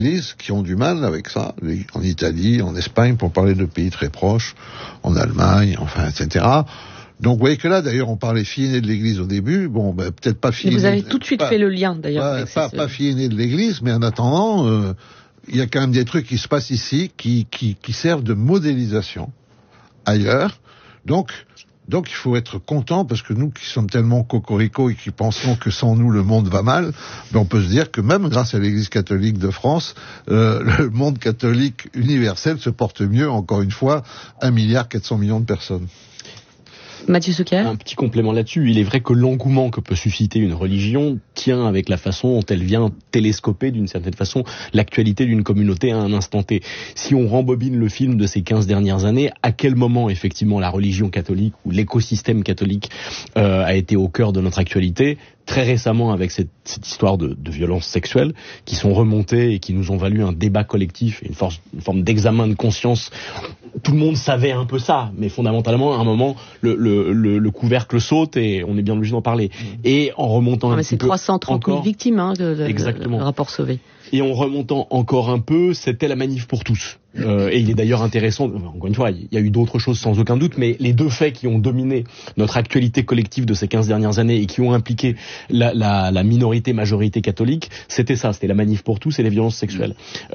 qui ont du mal avec ça, en Italie, en Espagne, pour parler de pays très proches, en Allemagne, enfin, etc. Donc, vous voyez que là, d'ailleurs, on parlait fille aînée de l'Église au début. Bon, peut-être pas fille aînée. Vous avez tout de suite fait le lien, d'ailleurs. Pas fille aînée de l'Église, mais en attendant, il y a quand même des trucs qui se passent ici qui servent de modélisation ailleurs. Donc, il faut être content, parce que nous qui sommes tellement cocorico et qui pensons que sans nous le monde va mal, on peut se dire que même grâce à l'Église catholique de France, le monde catholique universel se porte mieux, encore une fois, 1,4 milliard de personnes. Mathieu Souquet. Un petit complément là-dessus. Il est vrai que l'engouement que peut susciter une religion tient avec la façon dont elle vient télescoper, d'une certaine façon, l'actualité d'une communauté à un instant T. Si on rembobine le film de ces 15 dernières années, à quel moment, effectivement, la religion catholique ou l'écosystème catholique a été au cœur de notre actualité ? Très récemment, avec cette histoire de violences sexuelles qui sont remontées et qui nous ont valu un débat collectif et une forme d'examen de conscience. Tout le monde savait un peu ça, mais fondamentalement, à un moment, le couvercle saute et on est bien obligé d'en parler. Et en remontant un petit peu... C'est 330 000 victimes, exactement. Le rapport Sauvé. Et en remontant encore un peu, c'était la manif pour tous. Et il est d'ailleurs intéressant, encore une fois, il y a eu d'autres choses sans aucun doute, mais les deux faits qui ont dominé notre actualité collective de ces 15 dernières années et qui ont impliqué la minorité-majorité catholique, c'était ça, c'était la manif pour tous et les violences sexuelles.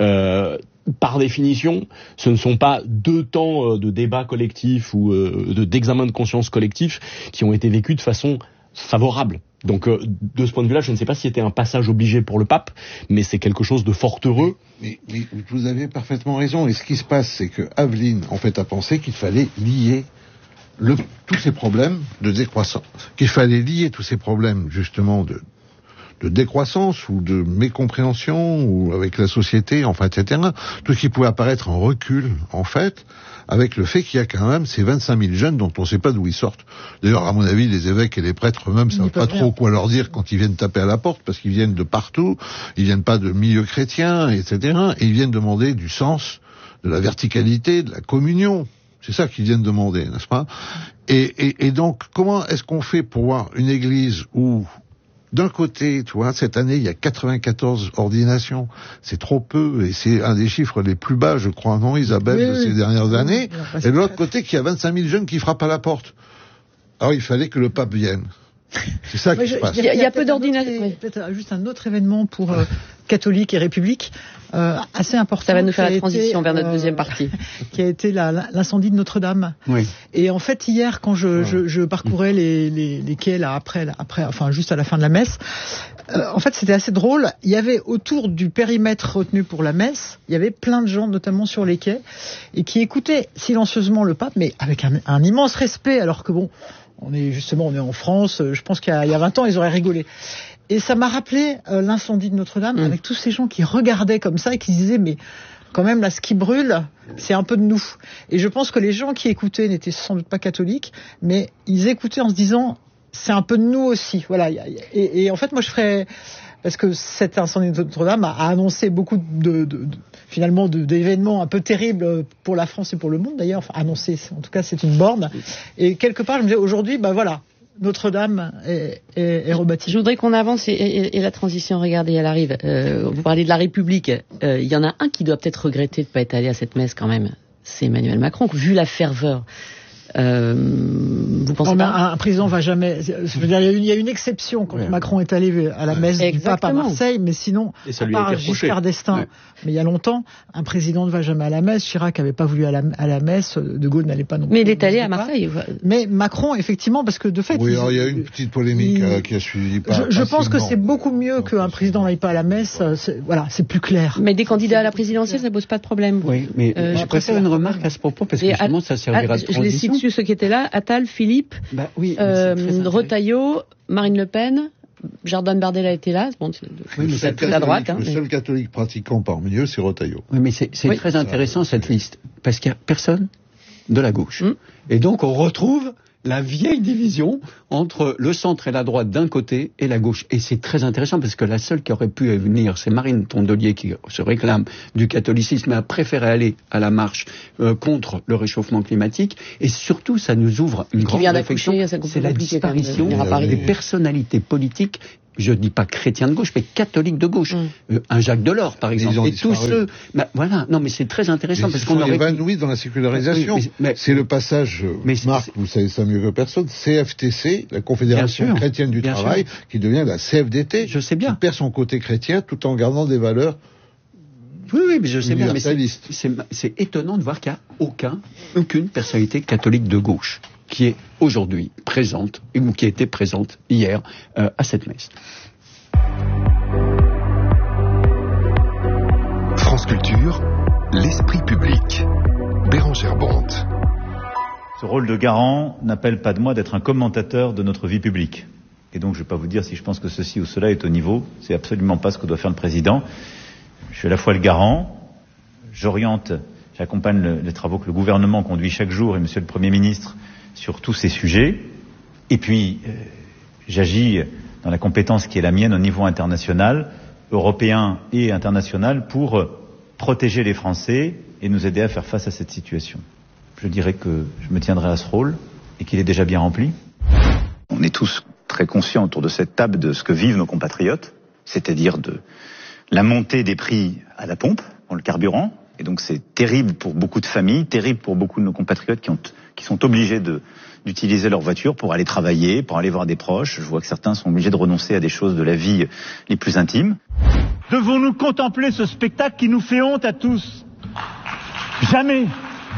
Par définition, ce ne sont pas 2 temps de débat collectif ou d'examen de conscience collectif qui ont été vécus de façon favorable. Donc, de ce point de vue-là, je ne sais pas si c'était un passage obligé pour le pape, mais c'est quelque chose de fort heureux. Mais vous avez parfaitement raison. Et ce qui se passe, c'est que Aveline, en fait, a pensé qu'il fallait lier tous ces problèmes de décroissance, qu'il fallait lier tous ces problèmes, justement, de décroissance ou de mécompréhension ou avec la société, enfin, etc. Tout ce qui pouvait apparaître en recul, en fait, avec le fait qu'il y a quand même ces 25 000 jeunes dont on ne sait pas d'où ils sortent. D'ailleurs, à mon avis, les évêques et les prêtres eux-mêmes ne savent pas trop quoi leur dire quand ils viennent taper à la porte, parce qu'ils viennent de partout, ils viennent pas de milieux chrétiens, etc. Et ils viennent demander du sens, de la verticalité, de la communion. C'est ça qu'ils viennent demander, n'est-ce pas ? Et donc, comment est-ce qu'on fait pour voir une église où, d'un côté, tu vois, cette année, il y a 94 ordinations. C'est trop peu, et c'est un des chiffres les plus bas, je crois, non, Isabelle, de ces dernières années. Et de l'autre côté, qu'il y a 25 000 jeunes qui frappent à la porte. Alors, il fallait que le pape vienne. C'est ça qui se passe. Il y a peu d'ordinations. Peut-être juste un autre événement pour catholique et république, assez important. Ça va nous faire la transition vers notre deuxième partie. Qui a été l'incendie de Notre-Dame. Oui. Et en fait, hier, quand je parcourais les quais, là, après, enfin, juste à la fin de la messe, en fait, c'était assez drôle. Il y avait autour du périmètre retenu pour la messe, il y avait plein de gens, notamment sur les quais, et qui écoutaient silencieusement le pape, mais avec un immense respect, alors que bon, on est en France, je pense qu'il y a 20 ans, ils auraient rigolé. Et ça m'a rappelé l'incendie de Notre-Dame, avec tous ces gens qui regardaient comme ça et qui disaient, mais quand même, là, ce qui brûle, c'est un peu de nous. Et je pense que les gens qui écoutaient n'étaient sans doute pas catholiques, mais ils écoutaient en se disant, c'est un peu de nous aussi. Voilà. Et en fait, moi, je ferais... Parce que cet incendie de Notre-Dame a annoncé beaucoup finalement d'événements un peu terribles pour la France et pour le monde d'ailleurs. Enfin, annoncé, en tout cas, c'est une borne. Et quelque part, je me disais, aujourd'hui, voilà, Notre-Dame est rebâtie. Je voudrais qu'on avance et la transition, regardez, elle arrive. Vous parlez de la République. Il y en a un qui doit peut-être regretter de ne pas être allé à cette messe quand même. C'est Emmanuel Macron, vu la ferveur. Vous pensez pas un président va jamais. Je veux dire, il y a une exception quand Macron est allé à la messe du pape à Marseille, mais sinon, à part Giscard d'Estaing, mais il y a longtemps, un président ne va jamais à la messe. Chirac n'avait pas voulu à la messe. De Gaulle n'allait pas non plus. Mais il est allé à Marseille. Mais Macron, effectivement, parce que de fait. Oui, alors il y a eu une petite polémique qui a suivi. Je pense que c'est beaucoup mieux qu'un président n'aille pas à la messe. C'est plus clair. Mais des candidats à la présidentielle, ça pose pas de problème. Oui, mais je préfère une remarque à ce propos parce que justement, ça servira de transition. Je les cite ceux qui étaient là, Attal, Philippe, Retailleau, Marine Le Pen, Jordan Bardella était là. Bon, c'est toute la droite. Le seul catholique pratiquant parmi eux, c'est Retailleau. Oui, mais c'est très intéressant cette liste, parce qu'il n'y a personne de la gauche. Et donc on retrouve la vieille division entre le centre et la droite d'un côté et la gauche. Et c'est très intéressant parce que la seule qui aurait pu venir, c'est Marine Tondelier qui se réclame du catholicisme et a préféré aller à la marche contre le réchauffement climatique. Et surtout, ça nous ouvre une grande réflexion. C'est la disparition des personnalités politiques je ne dis pas chrétiens de gauche, mais catholiques de gauche. Un Jacques Delors, par exemple. Et tous ceux... voilà, non, mais c'est très intéressant. Parce qu'on aurait évanoui dans la sécularisation. C'est le passage, Marc, vous savez ça mieux que personne, CFTC, la Confédération chrétienne du travail, qui devient la CFDT. Je sais bien. Qui perd son côté chrétien tout en gardant des valeurs. Oui, mais je sais bien, mais c'est étonnant de voir qu'il n'y a aucune personnalité catholique de gauche qui est aujourd'hui présente, ou qui a été présente hier à cette messe. France Culture, l'esprit public. Bérangère Bonte. Ce rôle de garant n'appelle pas de moi d'être un commentateur de notre vie publique. Et donc je ne vais pas vous dire si je pense que ceci ou cela est au niveau. C'est absolument pas ce que doit faire le président. Je suis à la fois le garant, j'accompagne les travaux que le gouvernement conduit chaque jour et monsieur le Premier ministre sur tous ces sujets. Et puis, j'agis dans la compétence qui est la mienne au niveau international, européen et international, pour protéger les Français et nous aider à faire face à cette situation. Je dirais que je me tiendrai à ce rôle et qu'il est déjà bien rempli. On est tous très conscients autour de cette table de ce que vivent nos compatriotes, c'est-à-dire de la montée des prix à la pompe, dans le carburant. Et donc c'est terrible pour beaucoup de familles, terrible pour beaucoup de nos compatriotes qui sont obligés d'utiliser leur voiture pour aller travailler, pour aller voir des proches. Je vois que certains sont obligés de renoncer à des choses de la vie les plus intimes. Devons-nous contempler ce spectacle qui nous fait honte à tous? Jamais.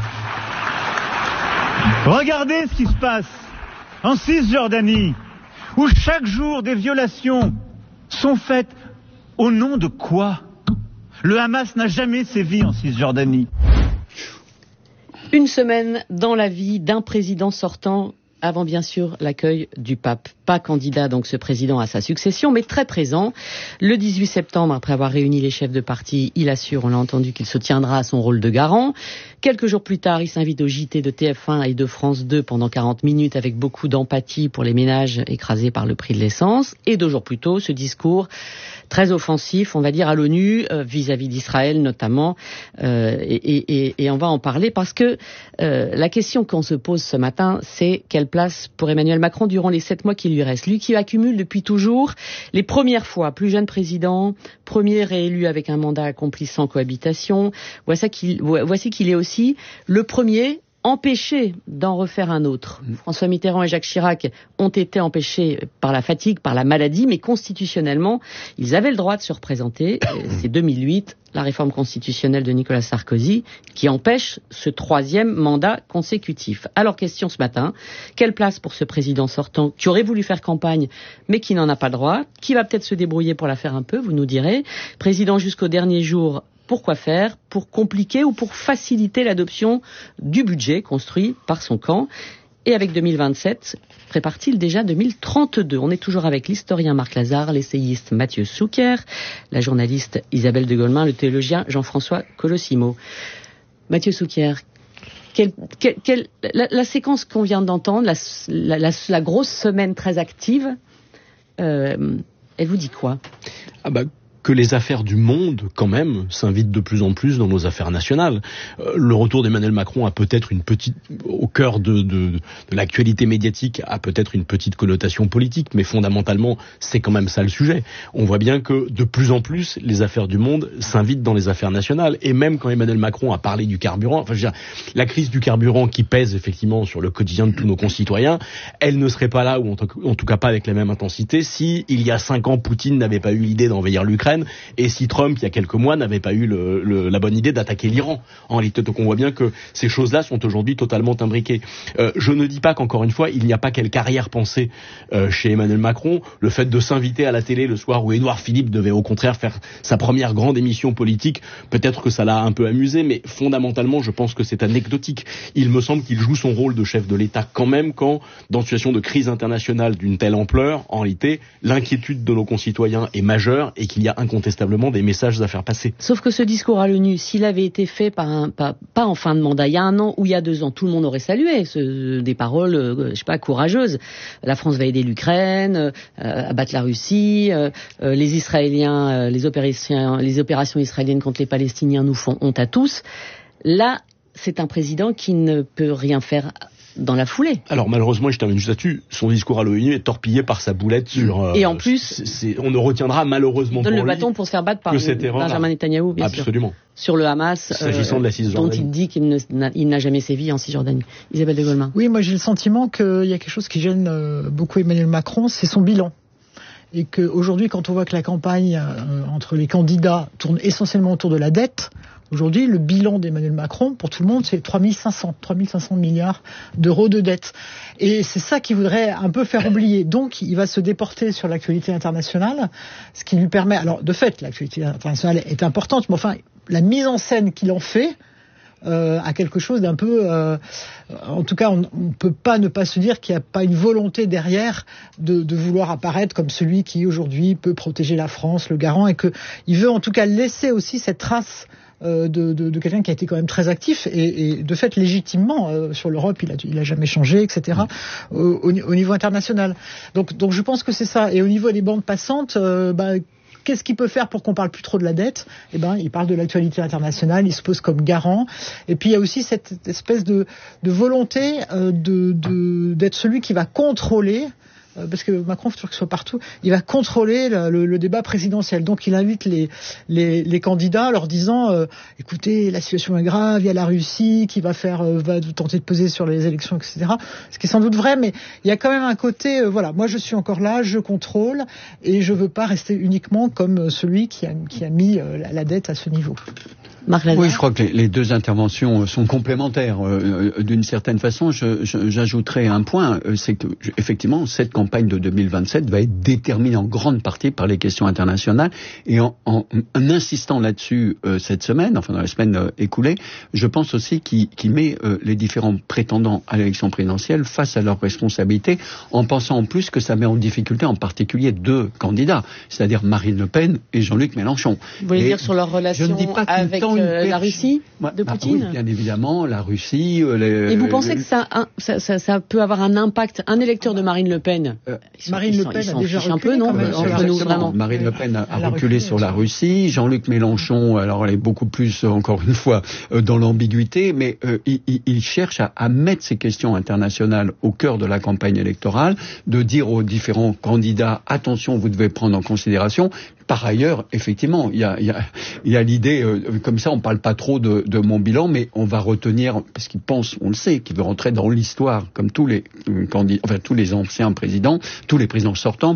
Regardez ce qui se passe en Cisjordanie, où chaque jour des violations sont faites. Au nom de quoi? Le Hamas n'a jamais sévi en Cisjordanie. Une semaine dans la vie d'un président sortant, avant bien sûr l'accueil du pape. Pas candidat donc ce président à sa succession, mais très présent. Le 18 septembre, après avoir réuni les chefs de parti, il assure, on l'a entendu, qu'il se tiendra à son rôle de garant. Quelques jours plus tard, il s'invite au JT de TF1 et de France 2 pendant 40 minutes avec beaucoup d'empathie pour les ménages écrasés par le prix de l'essence. Et 2 jours plus tôt, ce discours très offensif, on va dire, à l'ONU, vis-à-vis d'Israël notamment. Et on va en parler parce que la question qu'on se pose ce matin, c'est quelle place pour Emmanuel Macron durant les 7 mois qui lui restent. Lui qui accumule depuis toujours les premières fois, plus jeune président, premier réélu avec un mandat accompli sans cohabitation. Voici qu'il est aussi le premier empêché d'en refaire un autre. François Mitterrand et Jacques Chirac ont été empêchés par la fatigue, par la maladie, mais constitutionnellement, ils avaient le droit de se représenter. C'est 2008, la réforme constitutionnelle de Nicolas Sarkozy, qui empêche ce 3e mandat consécutif. Alors, question ce matin, quelle place pour ce président sortant qui aurait voulu faire campagne, mais qui n'en a pas le droit, qui va peut-être se débrouiller pour la faire un peu, vous nous direz. Président jusqu'au dernier jour. Pourquoi faire? Pour compliquer ou pour faciliter l'adoption du budget construit par son camp? Et avec 2027, prépare-t-il déjà 2032? On est toujours avec l'historien Marc Lazare, l'essayiste Mathieu Souker, la journaliste Isabelle de Golemin, le théologien Jean-François Colosimo. Mathieu Souker, la séquence qu'on vient d'entendre, la grosse semaine très active, elle vous dit quoi? Que les affaires du monde, quand même, s'invitent de plus en plus dans nos affaires nationales. Le retour d'Emmanuel Macron a peut-être au cœur de l'actualité médiatique, a peut-être une petite connotation politique, mais fondamentalement, c'est quand même ça le sujet. On voit bien que de plus en plus, les affaires du monde s'invitent dans les affaires nationales. Et même quand Emmanuel Macron a parlé du carburant, la crise du carburant qui pèse effectivement sur le quotidien de tous nos concitoyens, elle ne serait pas là, ou en tout cas pas avec la même intensité, si il y a 5 ans, Poutine n'avait pas eu l'idée d'envahir l'Ukraine, et si Trump, il y a quelques mois, n'avait pas eu la bonne idée d'attaquer l'Iran. En réalité, donc on voit bien que ces choses-là sont aujourd'hui totalement imbriquées. Je ne dis pas qu'encore une fois, il n'y a pas quelque arrière-pensée chez Emmanuel Macron. Le fait de s'inviter à la télé le soir où Édouard Philippe devait au contraire faire sa première grande émission politique, peut-être que ça l'a un peu amusé, mais fondamentalement, je pense que c'est anecdotique. Il me semble qu'il joue son rôle de chef de l'État quand même quand, dans une situation de crise internationale d'une telle ampleur, en réalité, l'inquiétude de nos concitoyens est majeure et qu'il y a incontestablement des messages à faire passer. Sauf que ce discours à l'ONU, s'il avait été fait pas en fin de mandat, il y a 1 an ou il y a 2 ans, tout le monde aurait salué des paroles, courageuses. La France va aider l'Ukraine, abattre la Russie, les Israéliens, les opérations israéliennes contre les Palestiniens nous font honte à tous. Là, c'est un président qui ne peut rien faire dans la foulée. Alors malheureusement, je termine juste là-dessus, son discours à l'ONU est torpillé par sa boulette sur... Et en plus... on ne retiendra malheureusement pour lui... donne le bâton pour se faire battre par Benjamin Netanyahou, bien sûr. Absolument. Sur le Hamas, s'agissant de la Cisjordanie, dont il dit qu'il n'a jamais sévi en Cisjordanie. Isabelle de Golemin. Oui, moi j'ai le sentiment qu'il y a quelque chose qui gêne beaucoup Emmanuel Macron, c'est son bilan. Et qu'aujourd'hui, quand on voit que la campagne entre les candidats tourne essentiellement autour de la dette, aujourd'hui, le bilan d'Emmanuel Macron, pour tout le monde, c'est 3500 milliards d'euros de dette. Et c'est ça qu'il voudrait un peu faire oublier. Donc, il va se déporter sur l'actualité internationale, ce qui lui permet... Alors, de fait, l'actualité internationale est importante, mais enfin, la mise en scène qu'il en fait a quelque chose d'un peu... en tout cas, on ne peut pas ne pas se dire qu'il n'y a pas une volonté derrière de vouloir apparaître comme celui qui, aujourd'hui, peut protéger la France, le garant, et qu'il veut en tout cas laisser aussi cette trace de quelqu'un qui a été quand même très actif et de fait légitimement sur l'Europe, il a jamais changé, etc. Au niveau international. Donc je pense que c'est ça. Et au niveau des bandes passantes, qu'est-ce qu'il peut faire pour qu'on parle plus trop de la dette ? Il parle de l'actualité internationale, il se pose comme garant. Et puis il y a aussi cette espèce de volonté d'être celui qui va contrôler. Parce que Macron, il faut toujours qu'il soit partout, il va contrôler le débat présidentiel. Donc il invite les candidats en leur disant écoutez, la situation est grave, il y a la Russie qui va tenter de peser sur les élections, etc. Ce qui est sans doute vrai, mais il y a quand même un côté, moi je suis encore là, je contrôle, et je veux pas rester uniquement comme celui qui a mis la dette à ce niveau. Oui, je crois que les deux interventions sont complémentaires. D'une certaine façon, j'ajouterai un point, c'est que effectivement cette campagne de 2027 va être déterminée en grande partie par les questions internationales, et en insistant là-dessus cette semaine, enfin dans la semaine écoulée, je pense aussi qu'il met les différents prétendants à l'élection présidentielle face à leurs responsabilités, en pensant en plus que ça met en difficulté en particulier deux candidats, c'est-à-dire Marine Le Pen et Jean-Luc Mélenchon. Vous voulez dire sur leur relation avec la Russie de Poutine ? Oui, bien évidemment, la Russie... Et vous pensez que ça peut avoir un impact, un électeur de Marine Le Pen Marine Le Pen a déjà reculé un peu, non ? Marine Le Pen a reculé sur la Russie. Jean-Luc Mélenchon, alors elle est beaucoup plus, encore une fois, dans l'ambiguïté, mais il cherche à mettre ces questions internationales au cœur de la campagne électorale, de dire aux différents candidats, attention, vous devez prendre en considération. Par ailleurs, effectivement, il y a l'idée, comme ça, on parle pas trop de mon bilan, mais on va retenir, parce qu'il pense, on le sait, qu'il veut rentrer dans l'histoire, comme tous les candidats, enfin tous les anciens présidents, tous les présidents sortants,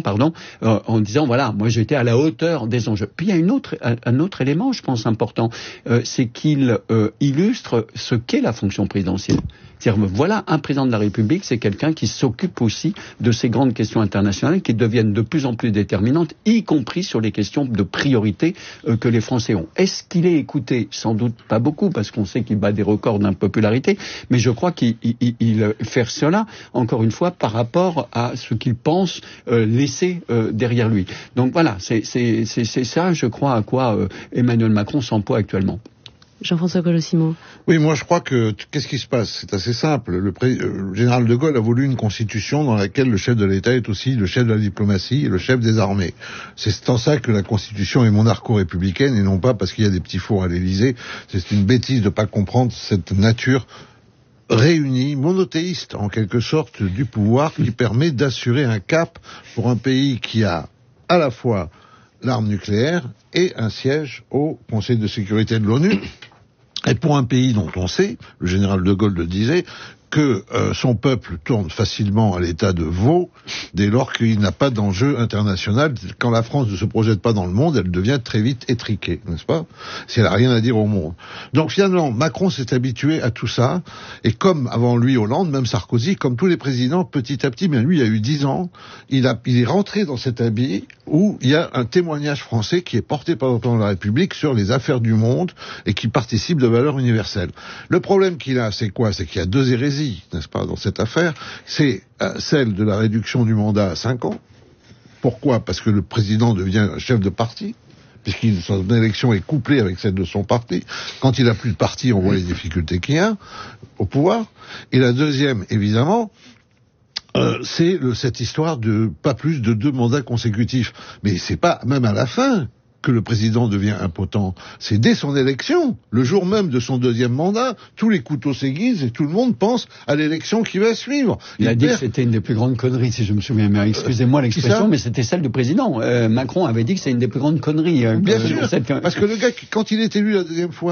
en disant voilà, moi j'étais à la hauteur des enjeux. Puis il y a un autre élément, je pense important, c'est qu'il illustre ce qu'est la fonction présidentielle. C'est-à-dire, voilà, un président de la République, c'est quelqu'un qui s'occupe aussi de ces grandes questions internationales qui deviennent de plus en plus déterminantes, y compris sur les questions de priorité que les Français ont. Est-ce qu'il est écouté ? Sans doute pas beaucoup, parce qu'on sait qu'il bat des records d'impopularité, mais je crois qu'il fait cela, encore une fois, par rapport à ce qu'il pense laisser derrière lui. Donc voilà, c'est ça, je crois, à quoi Emmanuel Macron s'emploie actuellement. Jean-François Colosimo. Oui, moi je crois que qu'est-ce qui se passe ? C'est assez simple. Le général de Gaulle a voulu une constitution dans laquelle le chef de l'État est aussi le chef de la diplomatie et le chef des armées. C'est en ça que la constitution est monarcho-républicaine et non pas parce qu'il y a des petits fours à l'Élysée. C'est une bêtise de pas comprendre cette nature réunie, monothéiste en quelque sorte, du pouvoir qui permet d'assurer un cap pour un pays qui a à la fois l'arme nucléaire et un siège au Conseil de sécurité de l'ONU. Et pour un pays dont on sait, le général de Gaulle le disait, que son peuple tourne facilement à l'état de veau dès lors qu'il n'a pas d'enjeu international. Quand la France ne se projette pas dans le monde, elle devient très vite étriquée, n'est-ce pas ? Si elle n'a rien à dire au monde. Donc finalement, Macron s'est habitué à tout ça, et comme avant lui Hollande, même Sarkozy, comme tous les présidents, petit à petit, bien lui, il a eu 10 ans, il est rentré dans cet habit où il y a un témoignage français qui est porté par le président de la République sur les affaires du monde et qui participe de valeurs universelles. Le problème qu'il a, c'est quoi ? C'est qu'il y a deux hérésies, n'est-ce pas, dans cette affaire. C'est celle de la réduction du mandat à 5 ans. Pourquoi ? Parce que le président devient chef de parti, puisqu'il son élection est couplée avec celle de son parti. Quand il n'a plus de parti, on voit les difficultés qu'il y a au pouvoir. Et la deuxième, évidemment, c'est cette histoire de pas plus de 2 mandats consécutifs. Mais c'est pas, même à la fin, que le président devient impotent. C'est dès son élection, le jour même de son deuxième mandat, tous les couteaux s'aiguisent et tout le monde pense à l'élection qui va suivre. Il a dit que c'était une des plus grandes conneries, si je me souviens bien. Excusez-moi l'expression, mais c'était celle du président. Macron avait dit que c'est une des plus grandes conneries. Bien sûr, parce que le gars, quand il est élu la deuxième fois,